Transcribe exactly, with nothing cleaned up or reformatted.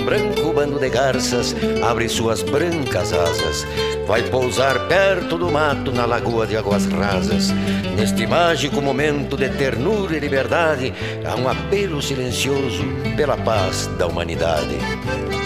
branco bando de garças abre suas brancas asas, vai pousar perto do mato na lagoa de águas rasas. Neste mágico momento de ternura e liberdade, há um apelo silencioso pela paz da humanidade.